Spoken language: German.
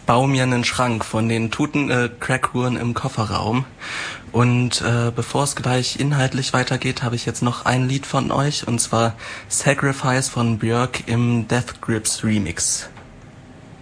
Bau mir einen Schrank von den Crackhuren im Kofferraum. Und bevor es gleich inhaltlich weitergeht, habe ich jetzt noch ein Lied von euch, und zwar Sacrifice von Björk im Death Grips Remix.